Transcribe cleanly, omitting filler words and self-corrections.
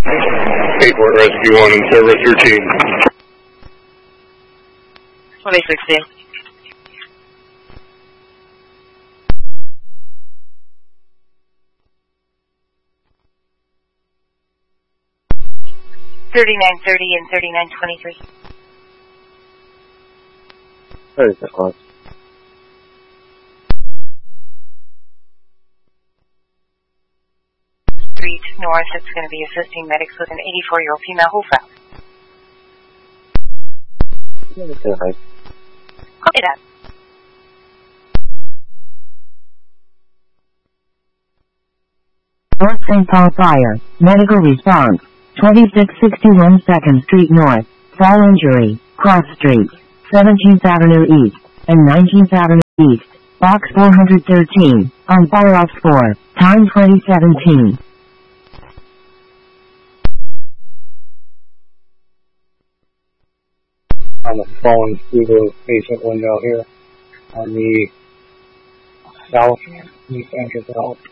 Port Rescue 1 in service routine. 2016. $39.30 and $39.23. 36 close. Street North, it's going to be assisting medics with an 84-year-old female who found. Copy that. North St. Paul Fire. Medical response. 2661 2nd Street North. Fall injury. Cross Street. 17th Avenue East and 19th Avenue East. Box 413. On fire off 4. Time 2017. On the fallen through the basement window here on the south east entrance out.